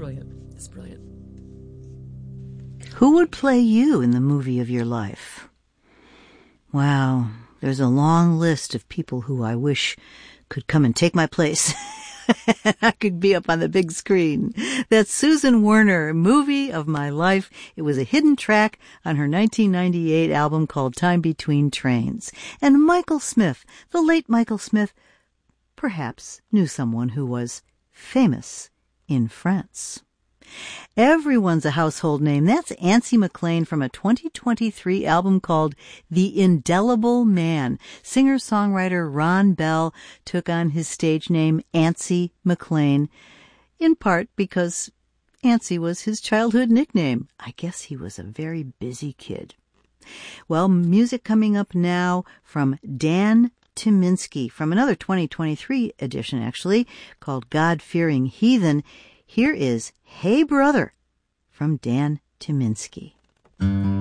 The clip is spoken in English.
brilliant. It's brilliant. Who would play you in the movie of your life? Wow, there's a long list of people who I wish could come and take my place. I could be up on the big screen. That's Susan Werner, Movie of My Life. It was a hidden track on her 1998 album called Time Between Trains. And Michael Smith, the late Michael Smith, perhaps knew someone who was famous in France. Everyone's a household name. That's Antsy McLean from a 2023 album called The Indelible Man. Singer-songwriter Ron Bell took on his stage name Antsy McLean, in part because Antsy was his childhood nickname. I guess he was a very busy kid. Well, music coming up now from Dan Tyminski, from another 2023 edition, actually, called God-Fearing Heathen. Here is Hey Brother from Dan Tyminski.